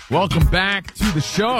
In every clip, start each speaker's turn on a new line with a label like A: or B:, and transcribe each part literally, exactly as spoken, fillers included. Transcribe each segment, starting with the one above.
A: Welcome back to the show.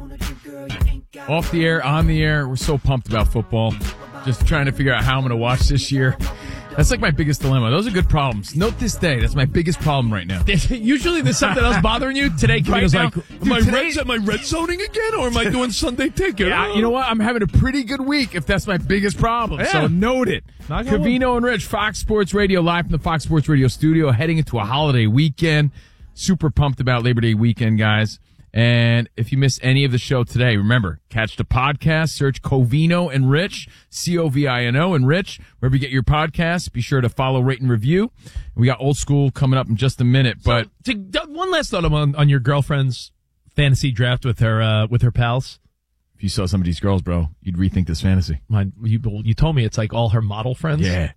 A: Off the air, on the air. We're so pumped about football. Just trying to figure out how I'm going to watch this year. That's like my biggest dilemma. Those are good problems. Note this day. That's my biggest problem right now.
B: Usually there's something else bothering you. Today, Camille's
A: Right
B: like,
A: now,
B: am I,
A: dude,
B: red,
A: today-
B: am I red zoning again, or am I doing Sunday ticket?
A: Yeah, you know what? I'm having a pretty good week if that's my biggest problem.
B: Yeah.
A: So note it.
B: Knock on wood.
A: Covino and Rich, Fox Sports Radio, live from the Fox Sports Radio studio, heading into a holiday weekend. Super pumped about Labor Day weekend, guys. And if you missed any of the show today, remember, catch the podcast, search Covino and Rich, C O V I N O and Rich, wherever you get your podcasts. Be sure to follow, rate, and review. We got Old School coming up in just a minute. But
B: So, to, one last thought on, on your girlfriend's fantasy draft with her uh, with her pals.
A: if you saw some of these girls, bro, you'd rethink this fantasy.
B: My, you, you told me it's like all her model friends.
A: Yeah.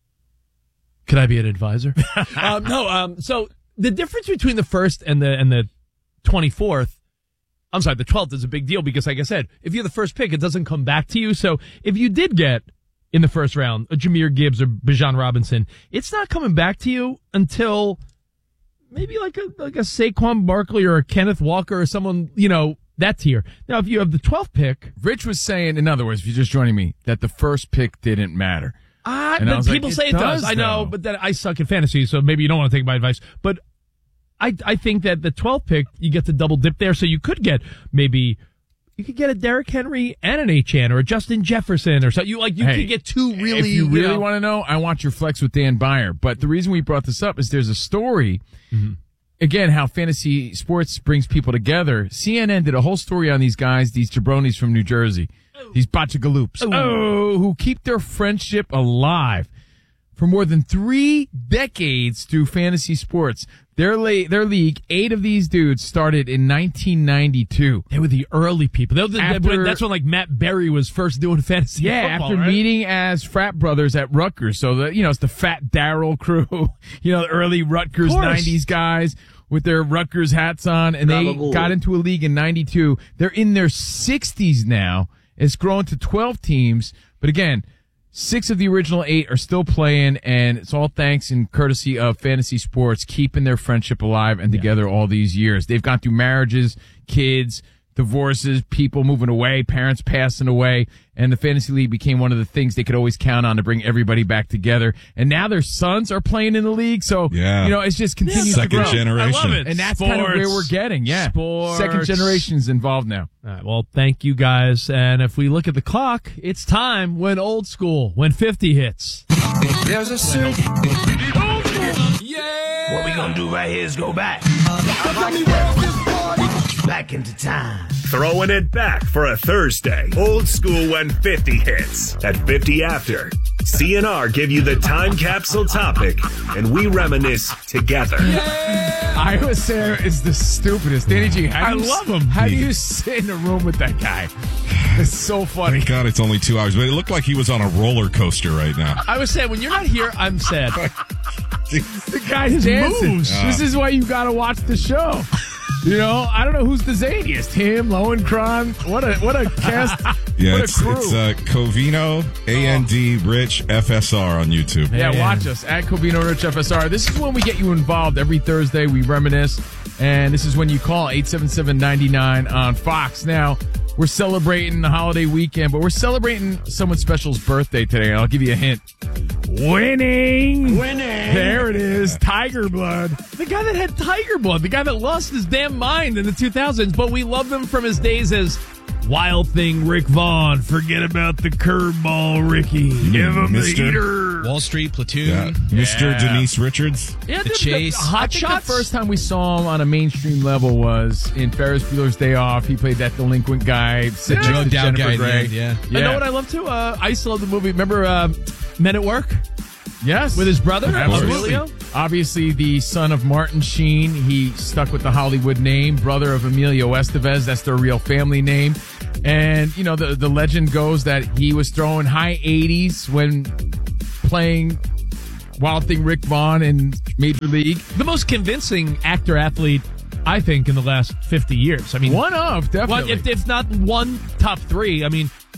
B: Could I be an advisor? um, no. Um, so the difference between the first and the and the twenty-fourth, I'm sorry, the twelfth is a big deal because, like I said, if you're the first pick, it doesn't come back to you. So if you did get in the first round a Jahmyr Gibbs or Bijan Robinson, it's not coming back to you until maybe like a like a Saquon Barkley or a Kenneth Walker or someone, you know, that tier. Now, if you have the twelfth pick,
A: Rich was saying, in other words, if you're just joining me, that the first pick didn't matter.
B: ah,
A: And I
B: but
A: was like,
B: people
A: it
B: say it does.
A: does,
B: I know,
A: though.
B: but then I suck at fantasy, so maybe you don't want to take my advice. But I I think that the twelfth pick, you get to double dip there, so you could get maybe you could get a Derrick Henry and an Achane or a Justin Jefferson or something. You like you
A: Hey,
B: could get two really.
A: If you really
B: know,
A: want to know, I want your flex with Dan Byer. But the reason we brought this up is there's a story.
B: Mm-hmm.
A: Again, how fantasy sports brings people together. C N N did a whole story on these guys, these jabronis from New Jersey, these bachagaloops, oh, who keep their friendship alive for more than three decades through fantasy sports. Their la- their league, eight of these dudes started in nineteen ninety-two.
B: They were the early people. They were the,
A: After-
B: that's when like Matt Berry was first doing fantasy.
A: Yeah,
B: football,
A: after
B: right?
A: meeting as frat brothers at Rutgers. So, the you know, it's the Fat Darrell crew, you know, the early Rutgers
B: Of course.
A: nineties guys with their Rutgers hats on, and they
C: Gabagool.
A: got into a league in ninety-two. They're in their sixties now. It's grown to twelve teams. But again, six of the original eight are still playing, and it's all thanks and courtesy of fantasy sports keeping their friendship alive and together all these years. They've gone through marriages, kids, divorces, people moving away, parents passing away, and the fantasy league became one of the things they could always count on to bring everybody back together. And now their sons are playing in the league, so
D: Yeah.
A: you know it's just continues to
D: Second
A: grow.
D: generation.
B: I love it.
A: And that's kind of where we're getting. Yeah,
B: Sports.
A: second generation's involved now.
B: All right, well, thank you guys. And if we look at the clock, it's time when Old School, when fifty hits.
C: There's a suit.
B: Yeah.
C: What we gonna do right here is go back. Back into time.
E: Throwing it back for a Thursday. Old School when fifty hits. At fifty after, C N R give you the time capsule topic, and we reminisce together.
A: Iowa Sarah is the stupidest. Danny G, how do
B: I
A: you,
B: love him.
A: How do you sit in a room with that guy? It's so funny.
D: Thank God it's only two hours, but it looked like he was on a roller coaster right now.
B: I was saying, when you're not here, I'm sad.
A: The guy's dancing.
B: moves.
A: This is why you got to watch the show. You know, I don't know who's the zaniest. Him, Lowenkron. What a what a cast.
D: Yeah,
A: what
D: it's,
A: a crew.
D: it's uh, Covino, A N D, Rich, F S R on YouTube.
A: Yeah,
B: Yeah.
A: watch us at Covino Rich F S R. This is when we get you involved. Every Thursday, we reminisce. And this is when you call eight seven seven, nine nine on Fox. Now, we're celebrating the holiday weekend, but we're celebrating someone special's birthday today. And I'll give you a hint. Winning!
C: Winning.
A: There it is. Tiger blood.
B: The guy that had tiger blood, the guy that lost his damn mind in the two thousands, but we love him from his days as Wild Thing Rick Vaughn. Forget about the curveball, Ricky. Give him the
D: Mister
B: heater.
F: Wall Street, Platoon.
D: Yeah. Mister
A: Yeah.
D: Denise Richards.
B: Yeah,
F: The
B: dude,
F: Chase.
B: Hot
A: I think
B: Shots.
A: the first time we saw him on a mainstream level was in Ferris Bueller's Day Off. He played that delinquent guy, sitting next to
F: Drugged out
A: Jennifer
F: guy at the
A: Grey.
F: end, yeah.
B: You know what I love too? Uh, I used to love the movie. Remember uh, Men at Work
A: Yes.
B: with his brother?
A: Absolutely.
B: Emilio?
A: Obviously, the son of Martin Sheen. He stuck with the Hollywood name. Brother of Emilio Estevez. That's their real family name. And, you know, the, the legend goes that he was throwing high eighties when playing Wild Thing Rick Vaughn in Major League.
B: The most convincing actor athlete, I think, in the last fifty years. I mean,
A: One of, definitely.
B: One, if, if not one top three, I mean,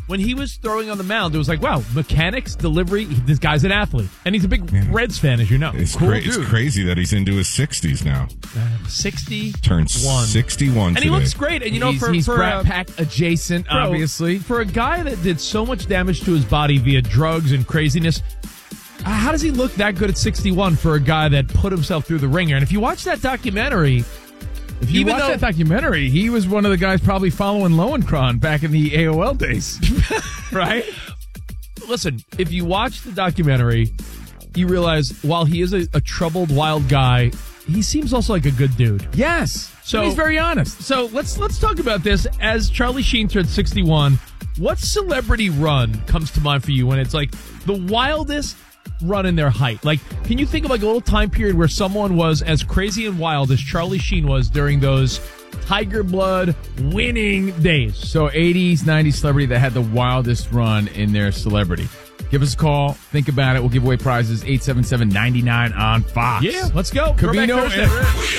B: when he was throwing on the mound, it was like, wow, mechanics, delivery, this guy's an athlete. And he's a big yeah. Reds fan, as you know.
D: It's,
B: cool
D: cra- it's crazy that he's into his sixties now.
B: Uh, sixty
D: Turned sixty-one
B: And
D: today.
B: he looks great. And, you know,
A: he's,
B: for,
A: he's
B: for
A: Brat
B: uh,
A: Pack adjacent,
B: bro,
A: obviously.
B: For a guy that did so much damage to his body via drugs and craziness, how does he look that good at sixty-one for a guy that put himself through the ringer? And if you watch that documentary...
A: If you
B: Even
A: watch
B: though,
A: that documentary, he was one of the guys probably following Lowenkron back in the A O L days, right?
B: Listen, if you watch the documentary, you realize while he is a, a troubled, wild guy, he seems also like a good dude.
A: Yes, so he's very honest.
B: So let's let's talk about this. As Charlie Sheen turned sixty-one, what celebrity run comes to mind for you when it's like the wildest run in their height? Like, can you think of like a little time period where someone was as crazy and wild as Charlie Sheen was during those Tiger Blood winning days?
A: So eighties, nineties celebrity that had the wildest run in their celebrity. Give us a call. Think about it. We'll give away prizes. eight seven seven, nine nine on Fox.
B: Yeah, let's go.
A: Covino and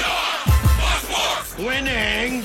C: Rich. Winning.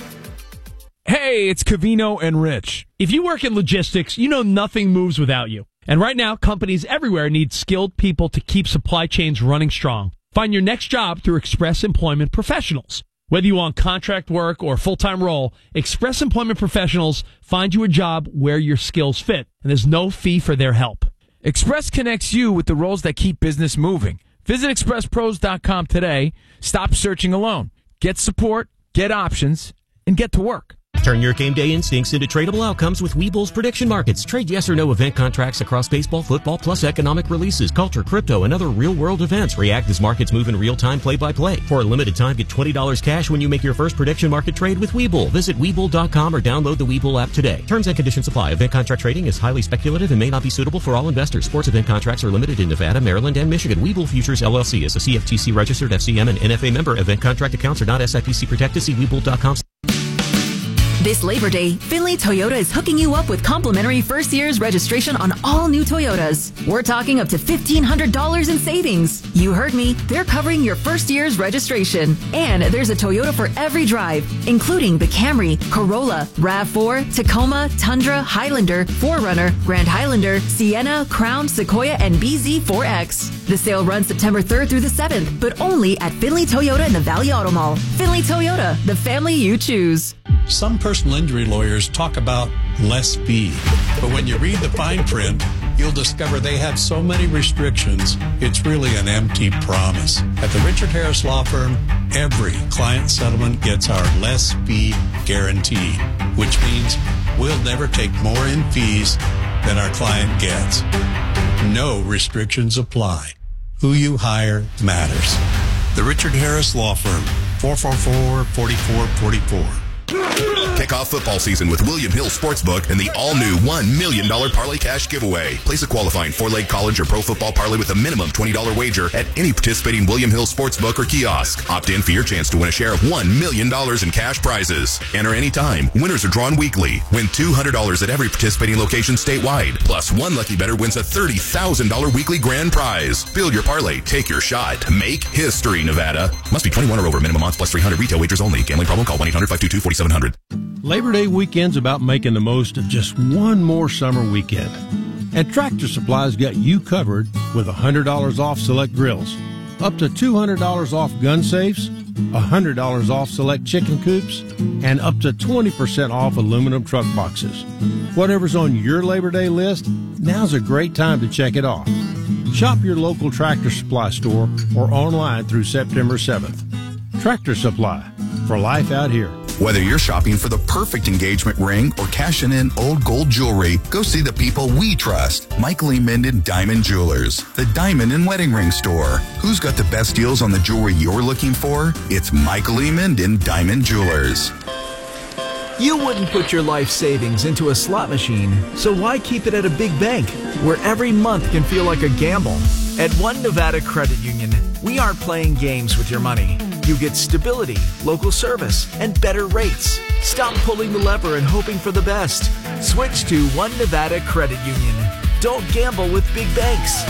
A: Hey, it's Covino and Rich.
B: If you work in logistics, you know nothing moves without you. And right now, companies everywhere need skilled people to keep supply chains running strong. Find your next job through Express Employment Professionals. Whether you want contract work or full-time role, Express Employment Professionals find you a job where your skills fit, and there's no fee for their help.
A: Express connects you with the roles that keep business moving. Visit express pros dot com today. Stop searching alone. Get support, get options, and get to work.
F: Turn your game day instincts into tradable outcomes with Webull's prediction markets. Trade yes or no event contracts across baseball, football, plus economic releases, culture, crypto, and other real-world events. React as markets move in real time, play-by-play. For a limited time, get twenty dollars cash when you make your first prediction market trade with Webull. Visit Webull dot com or download the Webull app today. Terms and conditions apply. Event contract trading is highly speculative and may not be suitable for all investors. Sports event contracts are limited in Nevada, Maryland, and Michigan. Webull Futures, L L C is a C F T C-registered F C M and N F A member. Event contract accounts are not S I P C protected. See Webull dot com.
G: This Labor Day, Finley Toyota is hooking you up with complimentary first year's registration on all new Toyotas. We're talking up to fifteen hundred dollars in savings. You heard me. They're covering your first year's registration. And there's a Toyota for every drive, including the Camry, Corolla, RAV four, Tacoma, Tundra, Highlander, four runner, Grand Highlander, Sienna, Crown, Sequoia, and B Z four X. The sale runs September third through the seventh, but only at Finley Toyota in the Valley Auto Mall. Finley Toyota, the family you choose.
H: Some personal injury lawyers talk about less fee, but when you read the fine print, you'll discover they have so many restrictions, it's really an empty promise. At the Richard Harris Law Firm, every client settlement gets our less fee guarantee, which means we'll never take more in fees than our client gets. No restrictions apply. Who you hire matters. The Richard Harris Law Firm, four four four, four four four four.
I: Kick off football season with William Hill Sportsbook and the all-new one million dollars Parlay Cash giveaway. Place a qualifying four-leg college or pro football parlay with a minimum twenty dollars wager at any participating William Hill Sportsbook or kiosk. Opt in for your chance to win a share of one million dollars in cash prizes. Enter anytime. Winners are drawn weekly. Win two hundred dollars at every participating location statewide. Plus, one lucky bettor wins a thirty thousand dollars weekly grand prize. Build your parlay. Take your shot. Make history, Nevada. Must be twenty-one or over. Minimum odds plus three hundred. Retail wagers only. Gambling problem? Call one eight hundred, five two two, four seven zero zero.
J: Labor Day weekend's about making the most of just one more summer weekend. And Tractor Supply's got you covered with one hundred dollars off select grills, up to two hundred dollars off gun safes, one hundred dollars off select chicken coops, and up to twenty percent off aluminum truck boxes. Whatever's on your Labor Day list, now's a great time to check it off. Shop your local Tractor Supply store or online through September seventh. Tractor Supply, for life out here.
I: Whether you're shopping for the perfect engagement ring or cashing in old gold jewelry, go see the people we trust. Michael E. Minden Diamond Jewelers, the diamond and wedding ring store. Who's got the best deals on the jewelry you're looking for? It's Michael E. Minden Diamond Jewelers.
K: You wouldn't put your life savings into a slot machine, so why keep it at a big bank where every month can feel like a gamble? At One Nevada Credit Union, we aren't playing games with your money. You get stability, local service, and better rates. Stop pulling the lever and hoping for the best. Switch to One Nevada Credit Union. Don't gamble with big banks.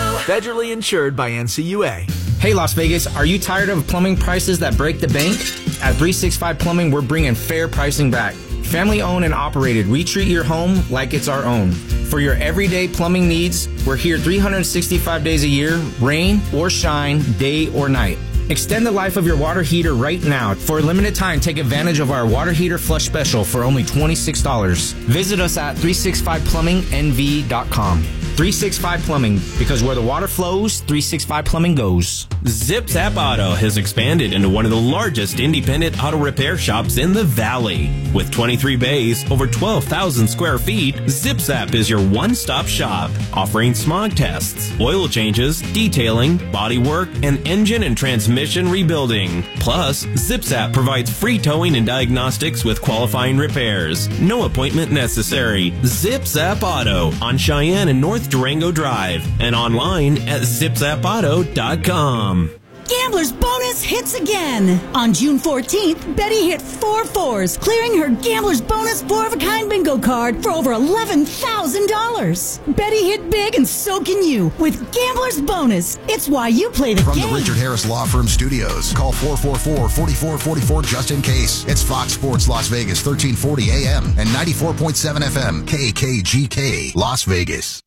K: Federally insured by N C U A.
L: Hey Las Vegas, are you tired of plumbing prices that break the bank? At three sixty-five Plumbing, we're bringing fair pricing back. Family owned and operated, we treat your home like it's our own. For your everyday plumbing needs, we're here three hundred sixty-five days a year, rain or shine, day or night. Extend the life of your water heater right now. For a limited time, take advantage of our water heater flush special for only twenty-six dollars. Visit us at three sixty-five plumbing n v dot com. three sixty-five Plumbing, because where the water flows, three sixty-five Plumbing goes.
M: Zip Zap Auto has expanded into one of the largest independent auto repair shops in the Valley. With twenty-three bays, over twelve thousand square feet, Zip Zap is your one-stop shop, offering smog tests, oil changes, detailing, body work, and engine and transmission rebuilding. Plus, Zip Zap provides free towing and diagnostics with qualifying repairs. No appointment necessary. Zip Zap Auto on Cheyenne and North Durango Drive, and online at zip zap auto dot com.
N: Gambler's Bonus hits again. On June fourteenth, Betty hit four fours, clearing her Gambler's Bonus four-of-a-kind bingo card for over eleven thousand dollars. Betty hit big, and so can you with Gambler's Bonus. It's why you play the
O: From
N: game.
O: the Richard Harris Law Firm Studios, call four four four, four four four four just in case. It's Fox Sports Las Vegas, thirteen forty A M and ninety-four point seven F M, K K G K, Las Vegas.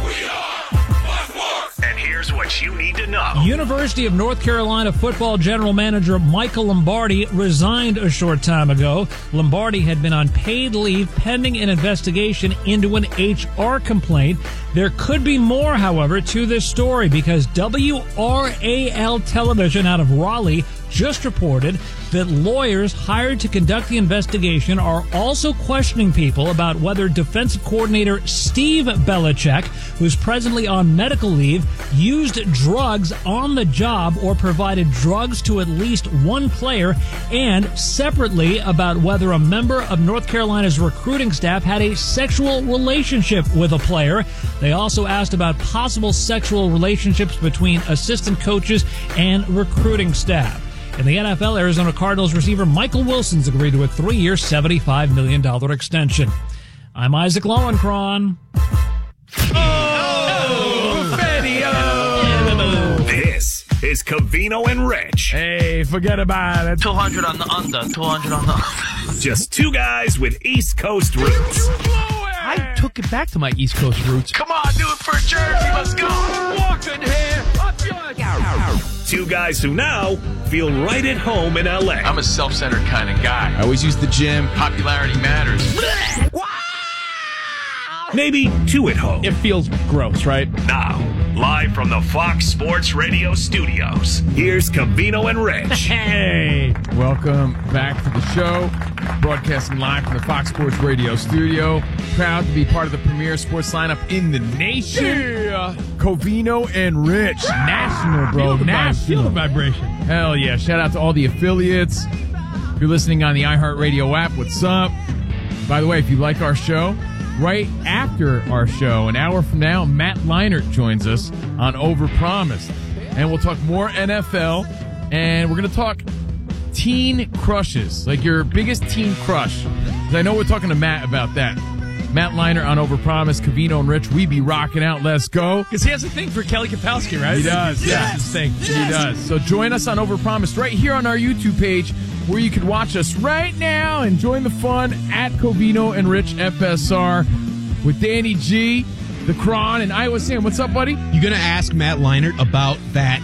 E: And here's what you need to know.
P: University of North Carolina football general manager Michael Lombardi resigned a short time ago. Lombardi had been on paid leave pending an investigation into an H R complaint. There could be more, however, to this story because W R A L television out of Raleigh just reported that lawyers hired to conduct the investigation are also questioning people about whether defensive coordinator Steve Belichick, who's presently on medical leave, used drugs on the job or provided drugs to at least one player, and separately about whether a member of North Carolina's recruiting staff had a sexual relationship with a player. They also asked about possible sexual relationships between assistant coaches and recruiting staff. In the N F L, Arizona Cardinals receiver Michael Wilson's agreed to a three-year, seventy-five million dollars extension. I'm Isaac Lowenkron.
A: Oh, Buffetio!
E: This is Covino and Rich.
A: Hey, forget about it.
Q: two hundred on the under, two hundred on the under.
E: Just two guys with East Coast roots.
B: I took it back to my East Coast roots.
Q: Come on, do it for Jersey. Let's go. Walking here. Up your...
E: Two guys who now feel right at home in L A.
Q: I'm a self-centered kind of guy.
A: I always use the gym.
Q: Popularity matters.
E: Maybe two at home.
B: It feels gross, right?
E: Now, live from the Fox Sports Radio studios, here's Covino and Rich.
A: Hey! Welcome back to the show. Broadcasting live from the Fox Sports Radio studio. Proud to be part of the premier sports lineup in the nation.
B: Yeah.
A: Covino and Rich. National, bro.
B: Feel the,
A: National.
B: feel the vibration.
A: Hell yeah. Shout out to all the affiliates. If you're listening on the iHeartRadio app, what's up? By the way, if you like our show, right after our show, an hour from now, Matt Leinart joins us on Overpromised. And we'll talk more N F L, and we're going to talk teen crushes, like your biggest teen crush. 'Cause I know we're talking to Matt about that. Matt Leinart on Overpromised, Covino and Rich, we be rocking out. Let's go.
B: Because he has a thing for Kelly Kapowski, right?
A: He does.
B: Yeah,
A: Yes.
B: his thing.
A: He does. So join us on Overpromised right here on our YouTube page, where you can watch us right now and join the fun at Covino and Rich F S R with Danny G, the Cron, and Iowa Sam. What's up, buddy?
R: You going to ask Matt Leinart about that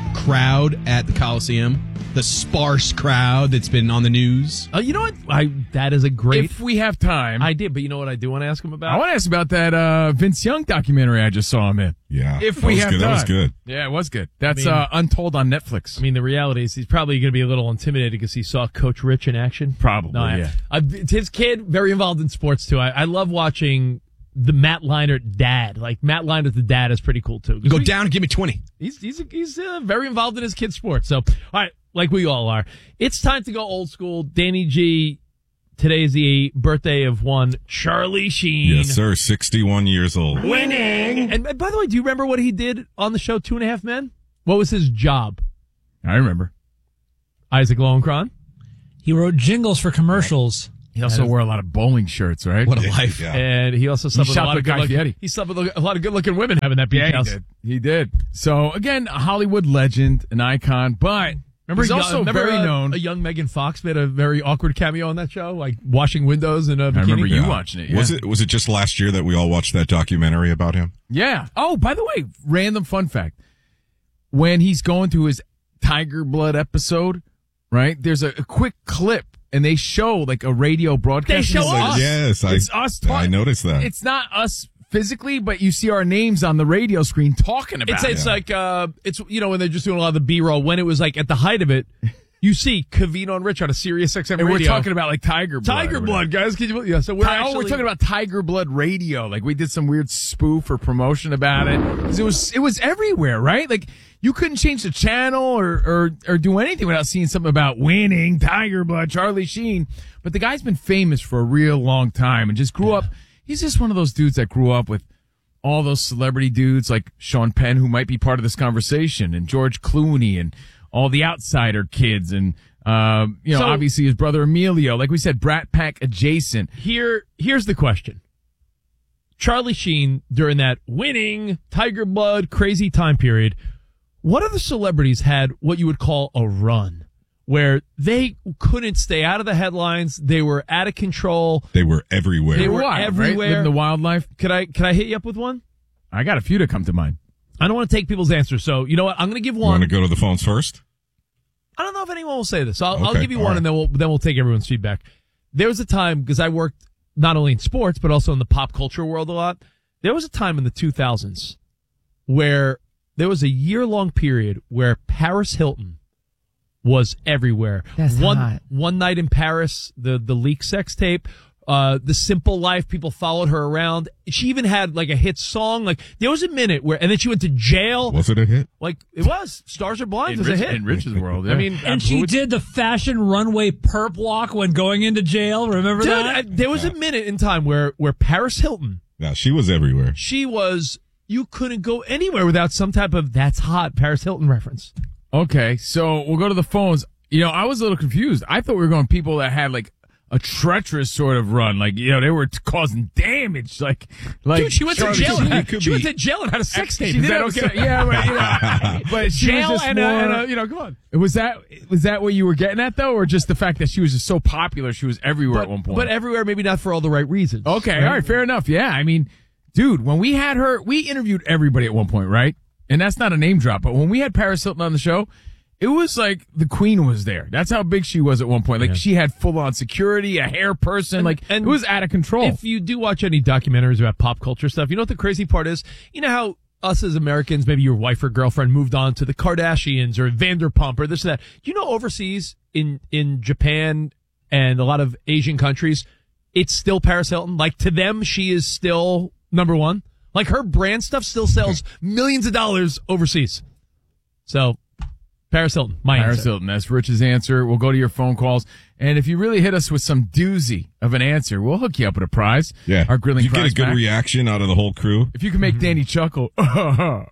R: crowd at the Coliseum? The sparse crowd that's been on the news?
B: Uh, you know what? I That is a great...
A: If we have time.
B: I did, but you know what I do want to ask him about?
A: I want to ask about that uh, Vince Young documentary I just saw him in.
D: Yeah.
A: If
D: that
A: we
D: was
A: have
D: good.
A: time.
D: That was good.
A: Yeah, it was good. That's
B: I mean,
A: uh, Untold on Netflix.
B: I mean, the reality is he's probably going to be a little intimidated because he saw Coach Rich in action.
A: Probably,
B: no, I,
A: yeah.
B: I, his kid, very involved in sports, too. I, I love watching the Matt Leinart dad. Like, Matt Leinart, the dad, is pretty cool, too.
R: Go
B: we,
R: down and give me twenty.
B: He's he's he's uh, very involved in his kid's sports. So, all right, like we all are. It's time to go old school. Danny G, today is the birthday of one Charlie Sheen.
D: Yes, sir. sixty-one years old.
B: Winning! And, and by the way, do you remember what he did on the show Two and a Half Men? What was his job?
A: I remember.
B: Isaac Lowenkron?
P: He wrote jingles for commercials.
A: He also wore a lot of bowling shirts, right?
R: What a life.
D: Yeah.
B: And he also slept
A: He
B: with a
A: shot
B: lot
A: with
B: of
A: Guy
B: good looking,
A: Fieri.
B: he slept with a lot of good looking women having that beach
A: Yeah, he
B: house.
A: did. He did. So, again, a Hollywood legend, an icon, but
B: Remember,
A: He's
B: young-
A: also
B: remember,
A: very
B: uh,
A: known.
B: A young Megan Fox made a very awkward cameo on that show, like washing windows in a bikini.
A: I remember you
D: Yeah.
A: watching it. Yeah.
D: Was it was it just last year that we all watched that documentary about him?
A: Yeah. Oh, by the way, random fun fact. When he's going to his Tiger Blood episode, right, there's a, a quick clip, and they show, like, a radio broadcast.
B: They show
A: It's like,
B: us.
D: Yes, I,
A: It's us
D: I
A: talk-
D: noticed that.
A: It's not us physically, but you see our names on the radio screen talking about
B: It's
A: it.
B: it's like uh, it's you know when they're just doing a lot of the B-roll. When it was like at the height of it, you see Cavino and Rich on a Sirius X M
A: And
B: radio.
A: we're talking about, like, Tiger Blood.
B: Tiger
A: or
B: Blood,
A: whatever.
B: guys. Can you, yeah, so we're
A: Ti-
B: actually
A: oh, we're talking about Tiger Blood Radio. Like, we did some weird spoof or promotion about it. 'Cause it was it was everywhere, right? Like, you couldn't change the channel or, or or do anything without seeing something about winning, Tiger Blood, Charlie Sheen. But the guy's been famous for a real long time and just grew up. He's just one of those dudes that grew up with all those celebrity dudes like Sean Penn, who might be part of this conversation, and George Clooney, and all the Outsider kids, and um, you know,
B: So-
A: obviously his brother Emilio. Like we said, Brat Pack adjacent.
B: Here, here's the question. Charlie Sheen, during that winning Tiger Blood crazy time period, what other celebrities had what you would call a run where they couldn't stay out of the headlines? They were out of control.
D: They were everywhere.
B: They were
A: Wild, right?
B: everywhere.
A: Living the wildlife.
B: Could I, could I hit you up with one?
A: I got a few to come to mind.
B: I don't want to take people's answers. So, you know what? I'm going to give
D: You
B: one.
D: want to go to the phones first?
B: I don't know if anyone will say this. I'll, I'll
D: Okay,
B: give you
D: all
B: one,
D: right.
B: and then we'll then we'll take everyone's feedback. There was a time, because I worked not only in sports but also in the pop culture world a lot. There was a time in the two thousands where there was a year long period where Paris Hilton was everywhere.
A: That's
B: one
A: hot.
B: one night in Paris, the the leak sex tape. Uh, The Simple Life, people followed her around. She even had like a hit song. Like there was a minute where, and then she went to jail.
D: Was it a hit?
B: Like it was. Stars Are Blind
A: In,
B: was
A: Rich,
B: a hit.
A: in Rich's world, yeah.
B: I mean,
P: And she did the fashion runway perp walk when going into jail. Remember
B: dude,
P: that?
B: I, there was a minute in time where where Paris Hilton,
D: Yeah, she was everywhere.
B: she was. You couldn't go anywhere without some type of "that's hot" Paris Hilton reference.
A: Okay, so we'll go to the phones. You know, I was a little confused. I thought we were going people that had like a treacherous sort of run, like you know they were t- causing damage, like like
B: Dude, she went to
A: Charlie
B: jail.
A: Sheen.
B: And
D: could
B: had, she went
D: be-
B: to jail and had a sex tape.
A: She
B: Is
A: did
B: that
A: have a
B: okay?
A: se- yeah, but, you know, but she
B: jail
A: was just
B: and,
A: more,
B: a, and a, you know, come on.
A: was that was that what you were getting at though, or just the fact that she was just so popular, she was everywhere
B: But,
A: at one point?
B: but everywhere, maybe not for all the right reasons.
A: Okay, all right, fair enough. Yeah, I mean, dude, when we had her, we interviewed everybody at one point, right? And that's not a name drop, but when we had Paris Hilton on the show, it was like the queen was there. That's how big she was at one point. Like
B: Yeah.
A: she had full on security, a hair person,
B: And-
A: like
B: and
A: it was out of control.
B: If you do watch any documentaries about pop culture stuff, you know what the crazy part is? You know how us as Americans, maybe your wife or girlfriend moved on to the Kardashians or Vanderpump or this or that. You know, overseas in, in Japan and a lot of Asian countries, it's still Paris Hilton. Like to them, she is still number one. Like her brand stuff still sells millions of dollars overseas. So Paris Hilton, my
A: Paris
B: answer.
A: Hilton, that's Rich's answer. We'll go to your phone calls. And if you really hit us with some doozy of an answer, we'll hook you up with a prize.
D: Yeah.
A: Our grilling
D: you get a
A: prize
D: good
A: pack.
D: reaction out of the whole crew.
A: If you can make Danny chuckle, good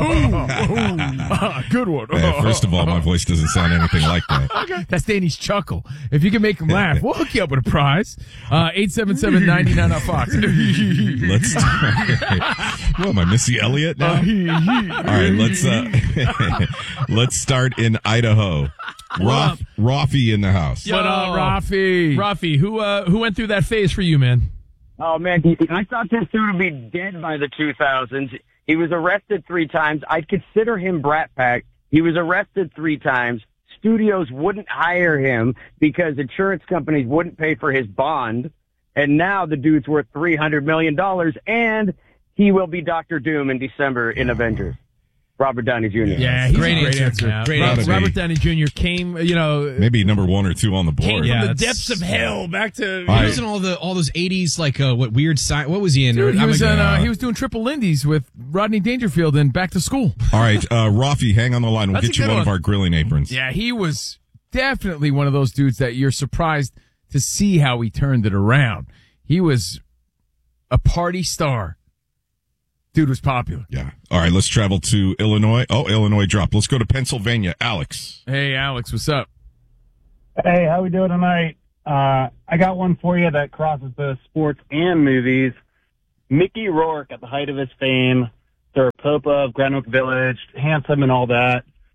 A: one.
D: Yeah, first of all, my voice doesn't sound anything like that.
A: Okay. That's Danny's chuckle. If you can make him laugh, we'll hook you up with a prize. Uh, eight seven seven, nine nine on Fox.
D: Let's. What am I, Missy Elliott now? All right, let's uh, let's start in Idaho. Rof, Rafi in the house.
B: Yo,
A: What up, Rafi?
B: Rafi, who uh, who went through that phase for you, man?
S: Oh, man, I thought this dude would be dead by the two thousands. He was arrested three times. I'd consider him Brat Pack. He was arrested three times. Studios wouldn't hire him because insurance companies wouldn't pay for his bond. And now the dude's worth three hundred million dollars, and he will be Doctor Doom in December in Avengers. Robert Downey Junior
A: Yeah, he's
B: Great
A: a great
B: answer.
A: answer.
B: Yeah.
R: Great
B: Robert,
D: answer.
B: Robert Downey Junior came, you know,
D: Maybe number one or two on the
B: came
D: board.
B: from
R: Yeah,
B: the
R: that's-
B: depths of hell back to.
D: All
R: He
D: right.
R: was in all the all those eighties like uh, what weird sci- what was he in?
A: Dude, he
R: I'm
A: was,
R: like,
A: in, uh,
D: uh,
A: he was doing triple Lindy's with Rodney Dangerfield in Back to School.
D: All right, uh, Rafi, hang on the line. We'll
A: That's a
D: get you
A: good
D: one, of
A: one.
D: our grilling aprons.
A: Yeah, he was definitely one of those dudes that you're surprised to see how he turned it around. He was a party star. Dude was popular.
D: Yeah. All right, let's travel to Illinois. Oh, Illinois dropped. Let's go to Pennsylvania. Alex.
A: Hey, Alex, what's up?
T: Hey, how we doing tonight? Uh, I got one for you that crosses both sports and movies. Mickey Rourke, at the height of his fame, Sir Popa of Granwick Village, handsome and all that.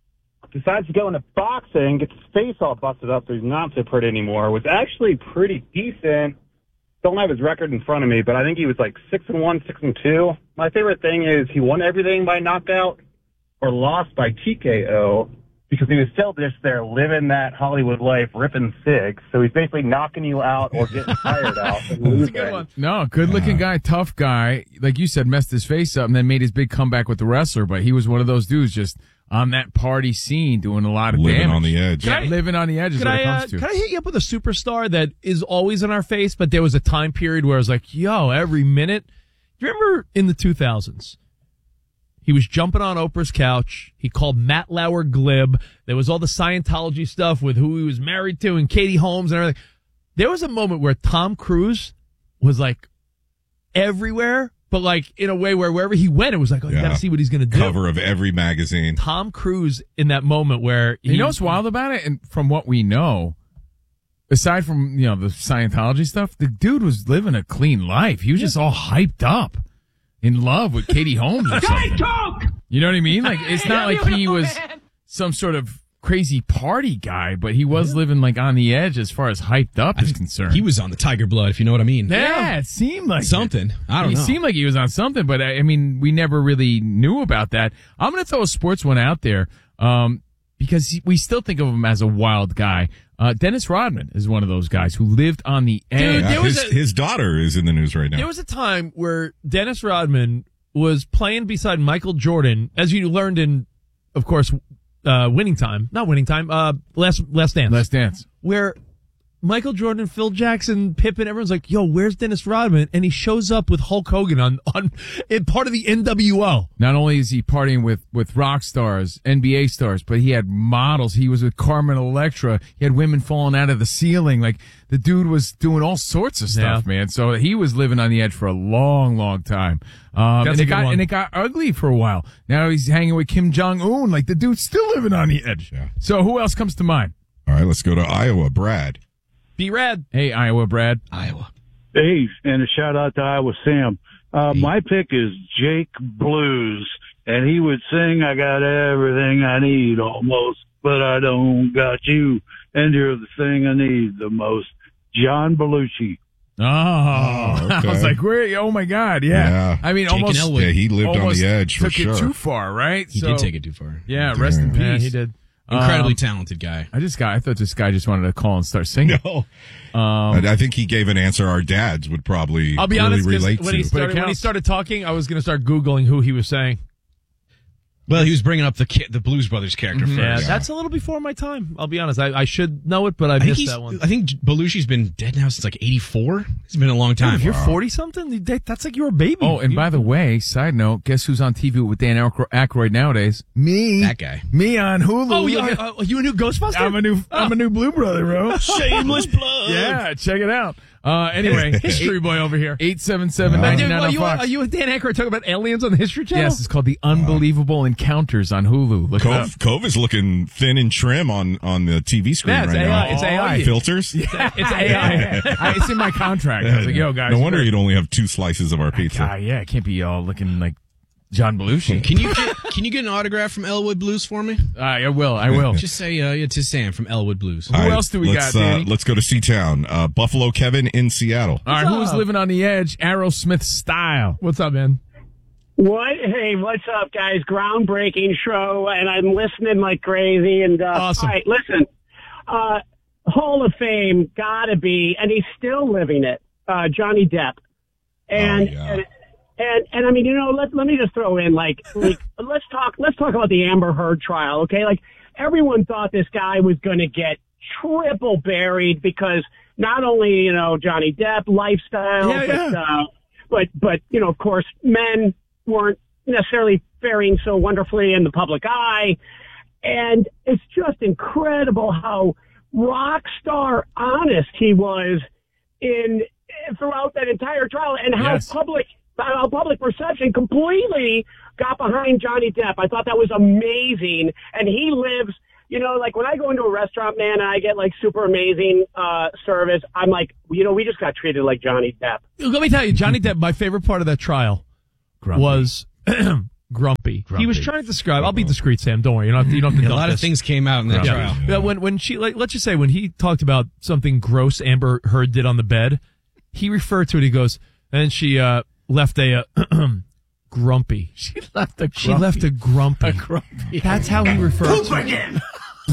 T: decides to go into boxing, gets his face all busted up so he's not so pretty anymore, was actually pretty decent. Don't have his record in front of me, but I think he was like six and one, six and two. My favorite thing is he won everything by knockout or lost by T K O because he was still just there living that Hollywood life, ripping cigs. So he's basically knocking you out or getting tired out and losing.
A: No, good-looking guy, tough guy. Like you said, messed his face up and then made his big comeback with the wrestler. But he was one of those dudes just on that party scene doing a lot of
D: Living
A: damage.
D: on the edge.
A: Yeah,
B: Can I-
A: living on the edge is
B: Can
A: what
B: I,
A: it
B: uh,
A: comes to.
B: can I hit you up with a superstar that is always in our face, but there was a time period where I was like, yo, every minute. Do you remember in the two thousands? He was jumping on Oprah's couch. He called Matt Lauer glib. There was all the Scientology stuff with who he was married to and Katie Holmes and everything. There was a moment where Tom Cruise was like everywhere, but like in a way where wherever he went, it was like, oh, you
D: Yeah.
B: got to see what he's going to do.
D: Cover of every magazine.
B: Tom Cruise in that moment where he,
A: You know what's wild about it? And from what we know, aside from, you know, the Scientology stuff, the dude was living a clean life. He was just all hyped up, in love with Katie Holmes or something. You know what I mean? Like, it's not like he was some sort of crazy party guy, but he was living like on the edge as far as hyped up is concerned.
R: He was on the Tiger Blood, if you know what I mean.
A: Yeah, it seemed like
R: something.
A: it.
R: I don't
A: he
R: know.
A: He seemed like he was on something, but I, I mean, we never really knew about that. I'm going to throw a sports one out there um, because he, we still think of him as a wild guy. Uh, Dennis Rodman is one of those guys who lived on the edge.
B: Dude, there
D: Yeah,
B: was
D: his,
B: a-
D: his daughter is in the news right now.
B: There was a time where Dennis Rodman was playing beside Michael Jordan, as you learned in, of course, uh, Winning Time. Not Winning Time, uh, Last, Last Dance.
A: Last Dance.
B: Where Michael Jordan, Phil Jackson, Pippen, everyone's like, yo, where's Dennis Rodman? And he shows up with Hulk Hogan on, on in part of the N W O.
A: Not only is he partying with, with rock stars, N B A stars, but he had models. He was with Carmen Electra. He had women falling out of the ceiling. Like, the dude was doing all sorts of stuff,
B: Yeah.
A: man. So he was living on the edge for a long, long time. Um,
B: That's
A: and
B: a
A: it
B: good
A: got,
B: one.
A: and it got ugly for a while. Now he's hanging with Kim Jong-un. Like, the dude's still living on the edge.
D: Yeah.
A: So who else comes to mind?
D: All right, let's go to Iowa. Brad.
B: Be rad.
A: Hey, Iowa, Brad.
R: Iowa.
U: Hey, and a shout out to Iowa Sam. Uh, my pick is Jake Blues, and he would sing, I got everything I need almost, but I don't got you, and you're the thing I need the most. John Belushi.
A: Oh, I was like, where? Oh my God, yeah.
D: Yeah.
A: I mean,
D: Jake and
A: almost.
D: Elwood. Yeah, he lived on the
A: almost
D: edge for
A: took
D: sure.
A: it too far, right?
R: He
A: So-
R: did take it too far.
A: Yeah, rest in peace.
B: Yeah, he did.
R: Incredibly
A: Um,
R: talented guy.
A: I just got. I thought this guy just wanted to call and start singing.
D: No.
A: Um,
D: And I think he gave an answer our dads would probably
B: I'll be
D: really
B: honest, 'cause
D: relate
B: when
D: to.
B: he, started, when he started talking, I was going to start Googling who he was saying.
R: Well, he was bringing up the ki- the Blues Brothers character
B: Mhm.
R: first.
B: Yeah, that's a little before my time. I'll be honest. I, I should know it, but I,
R: I think
B: missed
R: he's-
B: that one.
R: I think Belushi's been dead now since like eighty-four. It's been a long time.
B: If you're forty something, that's like you're a baby.
A: Oh, and by the way, side note, guess who's on T V with Dan Aykroyd Aykroyd nowadays? Me.
R: That guy.
A: Me on Hulu.
B: Oh, you,
A: Look at-
B: uh, you a new Ghostbuster?
A: I'm a new. I'm a new Blue Brother, bro.
B: Shameless plug.
A: Yeah, check it out. Uh, anyway,
B: History boy over here.
A: eight seven seven
B: Are
A: nine
B: you,
A: nine
B: are,
A: on
B: you,
A: Fox.
B: are you with Dan Aykroyd talking about aliens on the History Channel?
A: Yes, it's called The Unbelievable Encounters on Hulu. Look it up.
D: Cove, Cove is looking thin and trim on, on the T V screen
A: Yeah, it's
D: right
A: A I.
D: now.
A: It's A I.
D: Filters?
A: Yeah, it's A I. I- It's in my contract. I was like, yo, guys.
D: No wonder you'd only have two slices of our pizza.
A: Ah, yeah, it can't be all looking like John Belushi.
R: Can you get, can you get an autograph from Elwood Blues for me?
A: Uh, I will. I will.
R: Just say uh, yeah, to Sam from Elwood Blues.
A: Who
D: All right,
A: else do we
D: let's,
A: got,
D: uh,
A: Danny?
D: let's go to C-Town. Uh, Buffalo Kevin in Seattle.
A: All right, who's living on the edge? Aerosmith style.
B: What's up, man?
V: What? Hey, what's up, guys? Groundbreaking show, and I'm listening like crazy. And uh,
B: Awesome.
V: All right, listen. Uh, Hall of Fame, gotta be, and he's still living it. Uh, Johnny Depp, and,
D: Oh, yeah.
V: and and and I mean, you know, let let me just throw in like like let's talk let's talk about the Amber Heard trial, okay? Like everyone thought this guy was going to get triple buried because not only you know Johnny Depp lifestyle,
B: Yeah,
V: but
B: yeah.
V: Uh, but but you know, of course, men weren't necessarily faring so wonderfully in the public eye. And it's just incredible how rock star honest he was in throughout that entire trial and how
A: Yes.
V: public how public perception completely got behind Johnny Depp. I thought that was amazing. And he lives, you know, like when I go into a restaurant, man, and I get like super amazing uh service, I'm like, you know, we just got treated like Johnny Depp.
B: Let me tell you, Johnny Depp, my favorite part of that trial
A: Grumpy.
B: was grumpy.
R: Grumpy.
B: He was trying to describe. I'll be discreet, Sam. Don't worry. You don't have to, you don't have to
R: Yeah, a
B: dump
R: lot of
B: this.
R: things came out in that
B: Yeah.
R: trial.
B: Yeah, when when she like, let's just say when he talked about something gross Amber Heard did on the bed, he referred to it. He goes, and she uh, left a uh, grumpy.
A: She left a grumpy.
B: She left a grumpy.
A: A grumpy.
B: That's how he referred to it.
A: again.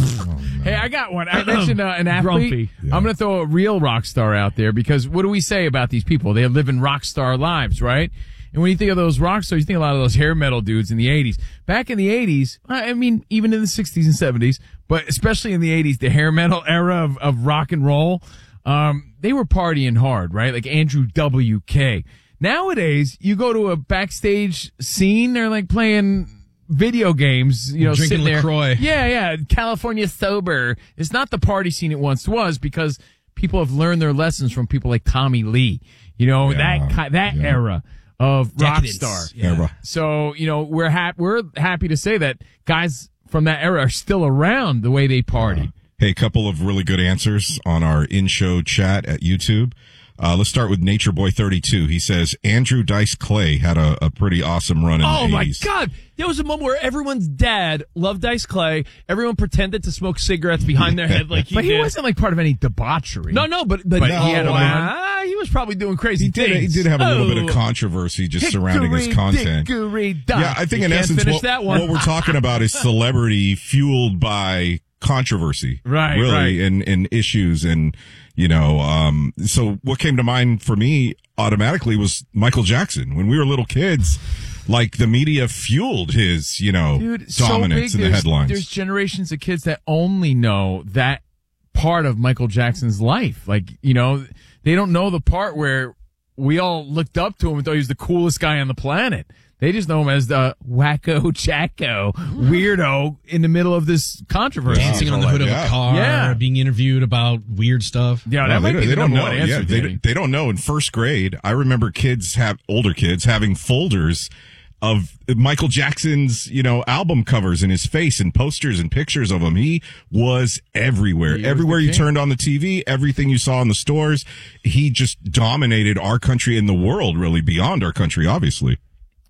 A: Hey, I got one. I mentioned uh, an athlete.
B: Grumpy.
A: I'm going to throw a real rock star out there because what do we say about these people? They live in rock star lives, right? And when you think of those rock stars, you think a lot of those hair metal dudes in the eighties. Back in the eighties, I mean, even in the sixties and seventies, but especially in the eighties, the hair metal era of, of rock and roll, um, they were partying hard, right? Like Andrew W K. Nowadays, you go to a backstage scene, they're like playing video games, you know,
R: Drinking
A: sitting there.
R: LaCroix.
A: Yeah, yeah. California sober. It's not the party scene it once was because people have learned their lessons from people like Tommy Lee. You know,
D: Yeah,
A: that ki- that
D: yeah.
A: era of rock
R: Decadence.
A: star.
D: Yeah.
A: So, you know, we're hap- we're happy to say that guys from that era are still around the way they party.
D: Hey, a couple of really good answers on our in-show chat at YouTube. Uh, let's start with Nature Boy thirty-two. He says Andrew Dice Clay had a, a pretty awesome run in
B: Oh
D: the
B: my
D: eighties.
B: God! There was a moment where everyone's dad loved Dice Clay. Everyone pretended to smoke cigarettes behind their head like he
A: But he
B: did.
A: wasn't like part of any debauchery.
B: No, no, but but,
A: But
B: no,
A: he had a
B: uh, he was probably doing crazy
D: He did,
B: things.
D: he did have a little bit
B: Oh.
D: of controversy just surrounding his
A: Hickory
D: content.
A: dickory dock.
D: Yeah, I think
B: You
D: in
B: can't
D: essence,
B: finish
D: what,
B: that one.
D: what we're talking about is celebrity fueled by controversy.
A: Right,
D: Really,
A: right.
D: and, and issues. And, you know, um, so what came to mind for me automatically was Michael Jackson. When we were little kids, like the media fueled his, you know,
A: Dude,
D: dominance
A: so big,
D: in the
A: there's-
D: headlines.
A: There's generations of kids that only know that part of Michael Jackson's life. Like, you know, they don't know the part where we all looked up to him and thought he was the coolest guy on the planet. They just know him as the wacko jacko weirdo in the middle of this controversy.
R: Dancing on the hood of
D: Yeah.
R: a car,
A: Yeah.
R: being interviewed about weird stuff.
A: Yeah,
D: No,
A: that
D: they,
A: might
D: don't-
A: be
D: they
A: the
D: don't
A: number
D: know.
A: one answer.
D: Yeah, they,
A: Danny.
D: they don't know. In first grade, I remember kids have older kids having folders of Michael Jackson's, you know, album covers in his face and posters and pictures of him. He was everywhere.
A: He was
D: everywhere
A: the
D: you
A: king.
D: turned on the T V, everything you saw in the stores, he just dominated our country and the world, really, beyond our country, obviously.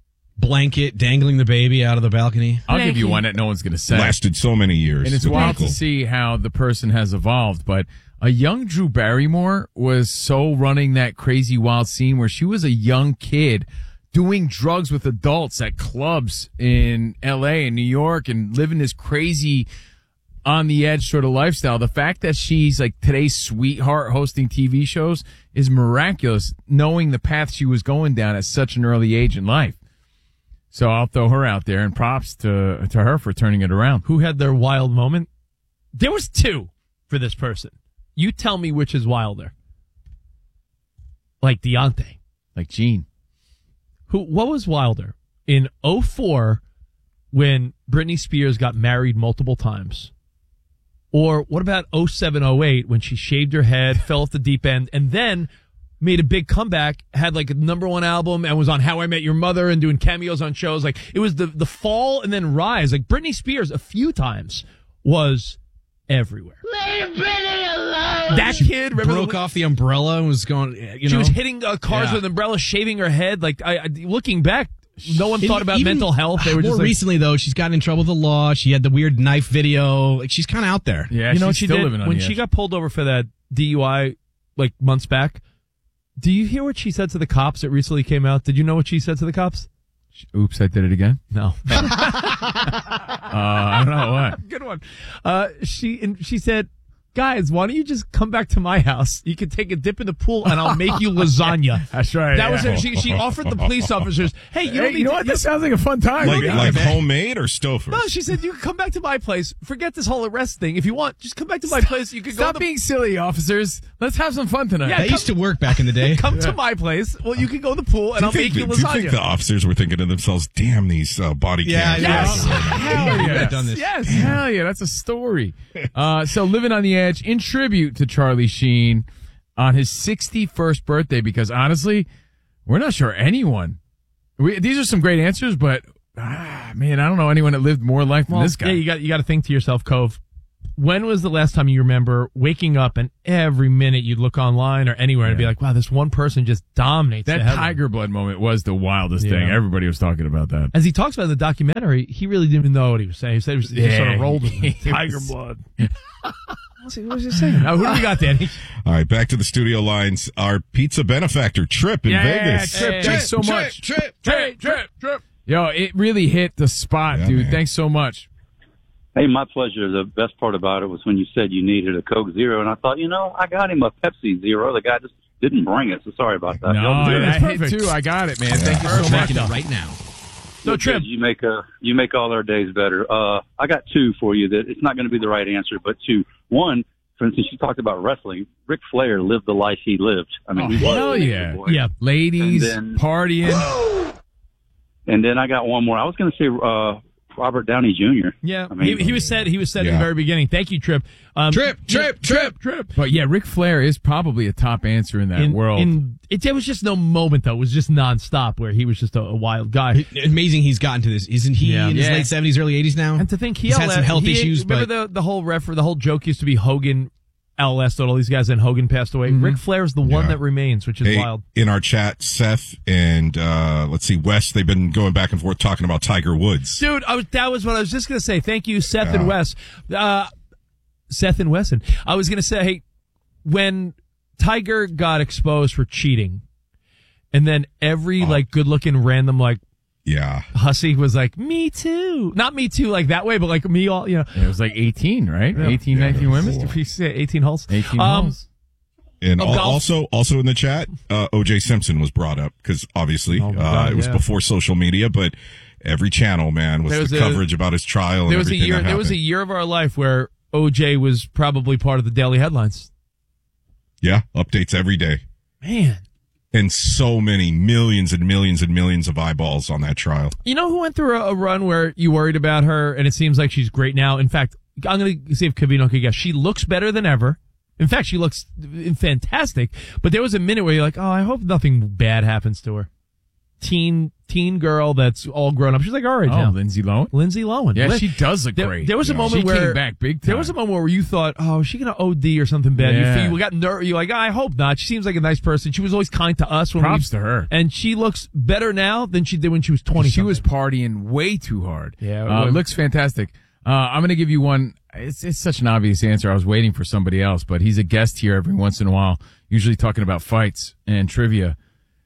R: Blanket dangling the baby out of the balcony.
A: I'll give you one that no one's going to say.
D: Lasted so many years.
A: And it's
D: With
A: wild
D: Michael.
A: to see how the person has evolved. But a young Drew Barrymore was so running that crazy wild scene where she was a young kid doing drugs with adults at clubs in L A and New York and living this crazy on the edge sort of lifestyle. The fact that she's like today's sweetheart hosting T V shows is miraculous, knowing the path she was going down at such an early age in life. So I'll throw her out there and props to to her for turning it around.
B: Who had their wild moment? There was two for this person. You tell me which is wilder. Like Deontay.
A: Like Gene.
B: Who? What was wilder? In oh four, when Britney Spears got married multiple times. Or what about oh seven, oh eight, when she shaved her head, fell off the deep end, and then made a big comeback, had like a number one album, and was on How I Met Your Mother and doing cameos on shows. Like, it was the, the fall and then rise. Like, Britney Spears, a few times, was everywhere.
Q: Leave Britney alone.
B: That kid, remember
R: broke
B: the,
R: off the umbrella and was going, you
B: she
R: know.
B: was hitting uh, cars
R: Yeah.
B: with an umbrella, shaving her head. Like, I, I looking back, no one
R: And
B: thought about
R: even
B: mental health. They were
R: more
B: just like,
R: recently, though, she's gotten in trouble with the law. She had the weird knife video. Like, she's kind of out there.
A: Yeah,
B: you know what
A: she's
B: she
A: still
B: did
A: living on
B: when
A: the
B: she
A: edge.
B: got pulled over for that D U I like months back? Do you hear what she said to the cops? It recently came out. Did you know what she said to the cops?
A: Oops, I did it again.
B: No.
A: uh, I don't know what.
B: Good one. Uh, she and she said, "Guys, why don't you just come back to my house? You can take a dip in the pool, and I'll make you lasagna."
A: That's right.
B: That was
A: yeah.
B: it. She, she offered the police officers, "Hey, you
A: Hey,
B: don't need
A: you know
B: to,
A: what? This sounds like a fun time.
D: Like,
A: Yeah.
D: like homemade or Stouffer's?
B: No, she said, you can come back to my place. Forget this whole arrest thing. If you want, just come back to my place. You can go
A: Stop
B: to the,
A: being silly, officers. Let's have some fun tonight.
B: Yeah,
R: That used to work back in the day.
B: come to my place. Well, you can go to the pool, and
D: Do
B: I'll
D: you
B: make
D: think,
B: you
D: do you think
B: lasagna.
D: the officers were thinking to themselves, damn these uh, body
R: Yeah,
D: cams?
B: Yes.
A: Hell
R: I've
A: yes.
R: done this.
B: Yes.
A: Hell yeah, that's a story. Uh, so Living on the Edge in tribute to Charlie Sheen on his sixty-first birthday, because honestly, we're not sure anyone. We, these are some great answers, but ah, man, I don't know anyone that lived more life than
B: Well,
A: this guy.
B: Yeah, you got you got to think to yourself, Cove. when was the last time you remember waking up and every minute you'd look online or anywhere and be like, wow, this one person just dominates
A: That
B: the headline.
A: Tiger Blood moment was the wildest
B: Yeah.
A: thing. Everybody was talking about that.
B: As he talks about in the documentary, he really didn't even know what he was saying. He said he, was, he
A: Yeah,
B: sort of rolled with
A: he
B: it. Tiger
A: was-
B: Blood. What was he saying? Now, who do we got, Danny?
D: All right, back to the studio lines. Our pizza benefactor, Trip in
A: Yeah,
D: Vegas.
A: Trip,
B: Hey,
A: thanks so
D: Trip,
A: much.
D: Trip,
A: Trip, Trip, Trip. Yo, it really hit the spot,
D: Yeah,
A: dude.
D: man.
A: Thanks so much.
C: Hey, my pleasure. The best part about it was when you said you needed a Coke Zero, and I thought, you know, I got him a Pepsi Zero. The guy just didn't bring it, so sorry about that.
A: No,
C: Y'all do it.
A: that hit too. I got it, man. Thank you so much.
R: Making it right now.
B: So,
C: Good,
B: Trip,
C: you make a you make all our days better. Uh, I got two for you. That it's not going to be the right answer, but two. One, for instance, you talked about wrestling. Ric Flair lived the life he lived. I mean,
A: Oh,
C: he was
A: hell
C: a
A: yeah.
C: boy.
B: yeah.
A: Ladies,
C: And then-
A: partying.
C: And then I got one more. I was going to say uh, Robert Downey Junior
B: Yeah,
C: I mean,
B: he, he was said. He was said in
D: Yeah.
B: the very beginning. Thank you, Trip. Um,
R: Trip, Trip, Trip.
B: Trip.
A: But yeah, Ric Flair is probably a top answer in that
B: In,
A: world.
B: in, it, there was just no moment though. It was just nonstop where he was just a, a wild guy.
R: Amazing he's gotten to this. Isn't he
B: Yeah.
R: in his
A: Yeah.
R: late seventies, early eighties now?
B: And to think he
R: He's had some health
B: he-
R: issues,
B: Remember
R: but
B: the the whole refer the whole joke used to be Hogan, L S, all these guys, and Hogan passed away.
A: Mm-hmm.
B: Ric Flair is the one
D: Yeah.
B: that remains, which is
D: Hey,
B: wild.
D: in our chat, Seth and uh, let's see, Wes, they've been going back and forth talking about Tiger Woods.
B: Dude, I was, that was what I was just going to say. Thank you, Seth and
D: Yeah.
B: Wes. Uh, Seth and Wesson. I was going to say, hey, when Tiger got exposed for cheating, and then every
D: Oh.
B: like good-looking random like
D: Yeah.
B: hussy was like, me too. Not me too like that way, but like me all, you know.
A: it was like eighteen, right?
B: Yeah.
A: eighteen, nineteen women.
B: Mister P C, eighteen holes.
A: eighteen
B: Um,
A: holes.
D: And
B: Of
D: al-
B: golf.
D: also, also in the chat, uh, O J Simpson was brought up because obviously
B: Oh, my
D: uh,
B: God,
D: it was
B: yeah.
D: before social media, but every channel, man, was,
B: There was
D: the
B: a-
D: coverage about his trial and
B: There was a
D: everything
B: year.
D: that
B: There was a
D: happened.
B: year of our life where O J was probably part of the daily headlines.
D: Yeah, updates every day.
B: Man,
D: And so many millions and millions and millions of eyeballs on that trial.
B: you know who went through a, a run where you worried about her, and it seems like she's great now. In fact, I'm going to see if Cavino can guess. She looks better than ever. In fact, she looks fantastic. But there was a minute where you're like, oh, I hope nothing bad happens to her. Teen teen girl that's all grown up. She's like our age
A: Oh,
B: now.
A: Lindsay Lohan.
B: Lindsay Lohan.
A: Yeah,
B: Lin-
A: she does look
B: there,
A: great.
B: There was a
A: Yeah.
B: moment
A: She
B: where
A: came back big
B: There
A: time.
B: was a moment where you thought, oh, is she going to O D or something bad? You
A: Yeah.
B: feel- You, got ner- You're like, I hope not. She seems like a nice person. She was always kind to us. When
A: Props
B: we,
A: to her.
B: And she looks better now than she did when she was twenty.
A: She was partying way too hard.
B: Yeah,
A: uh,
B: well-
A: looks fantastic. Uh, I'm going to give you one. It's, it's such an obvious answer. I was waiting for somebody else, but he's a guest here every once in a while, usually talking about fights and trivia.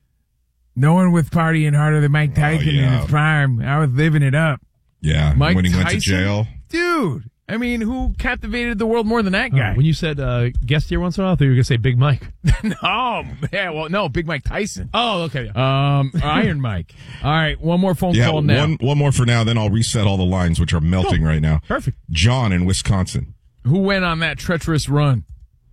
A: No one was partying harder than Mike Tyson in
D: yeah.
A: his prime. I was living it up.
D: Yeah,
A: Mike
D: when he went to
A: Tyson?
D: jail.
A: Dude, I mean, who captivated the world more than that guy?
B: Oh, when you said uh, guest here once in a while, I thought you were going to say Big Mike.
A: no, yeah, well, no, Big Mike Tyson.
B: Oh, okay. Yeah.
A: Um, Iron Mike. All right, one more phone
D: Yeah,
A: call now.
D: one one more for now, then I'll reset all the lines, which are melting right now.
B: Perfect.
D: John in Wisconsin.
A: Who went on that treacherous run?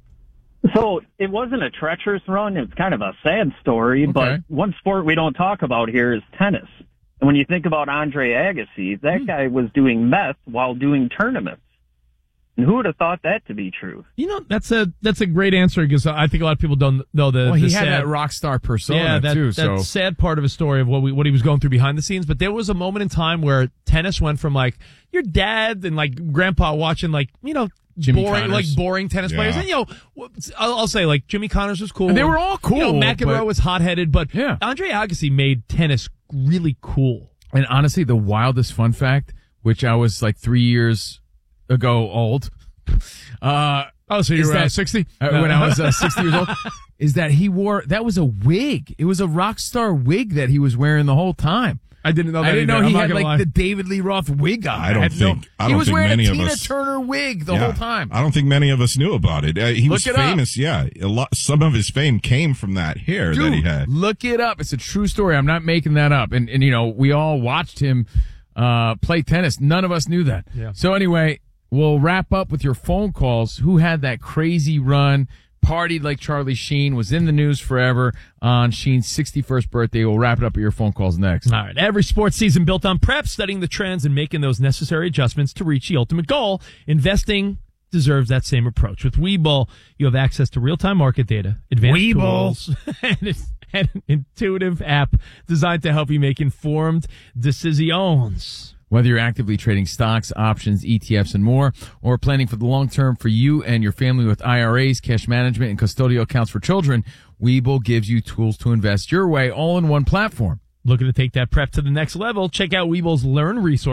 F: So it wasn't a treacherous run. It's kind of a sad story,
A: Okay.
F: but one sport we don't talk about here is tennis. And when you think about Andre Agassi, that guy was doing meth while doing tournaments. And who would have thought that to be true?
B: You know, that's a that's a great answer because I think a lot of people don't know the.
A: Well,
B: the
A: he
B: sad,
A: had that rock star persona
B: yeah, that,
A: too.
B: that
A: So
B: sad part of his story of what we what he was going through behind the scenes. But there was a moment in time where tennis went from like your dad and like grandpa watching like you know
A: Jimmy
B: boring
A: Connors.
B: like boring tennis
D: Yeah.
B: players. And you know, I'll, I'll say like Jimmy Connors was cool.
A: And they were all cool,
B: You know, McEnroe
A: but-
B: was hot headed, but
A: Yeah.
B: Andre Agassi made tennis really cool.
A: And honestly, the wildest fun fact, which I was like three years ago old. Uh,
B: oh, so you
A: is
B: were uh,
A: that-
B: sixty
A: uh, when I was uh, sixty years old, is that he wore, that was a wig. It was a rock star wig that he was wearing the whole time.
B: I didn't know that
A: I didn't
B: either.
A: know
B: I'm
A: he
B: not
A: had
B: gonna
A: like
B: lie.
A: the David Lee Roth wig on.
D: I don't
A: had no-
D: think- I
A: he
D: don't
A: was
D: think
A: wearing
D: many
A: a
D: of
A: Tina
D: us-
A: Turner wig the
D: Yeah.
A: whole time.
D: I don't think many of us knew about it. Uh, he
A: Look
D: was
A: it up.
D: famous. Yeah, a lot. Some of his fame came from that hair that he
A: Dude,
D: had.
A: look it up. It's a true story. I'm not making that up. And, and you know, we all watched him uh, play tennis. None of us knew that.
B: Yeah.
A: So anyway, we'll wrap up with your phone calls. Who had that crazy run, partied like Charlie Sheen, was in the news forever on Sheen's sixty-first birthday? We'll wrap it up with your phone calls next.
B: All right. Every sports season built on prep, studying the trends and making those necessary adjustments to reach the ultimate goal. Investing deserves that same approach. With Webull, you have access to real-time market data, advanced
A: Webull.
B: tools, and, it's- and an intuitive app designed to help you make informed decisions.
A: Whether you're actively trading stocks, options, E T Fs, and more, or planning for the long term for you and your family with I R As, cash management, and custodial accounts for children, Webull gives you tools to invest your way all in one platform.
B: Looking to take that prep to the next level? Check out Webull's Learn resource.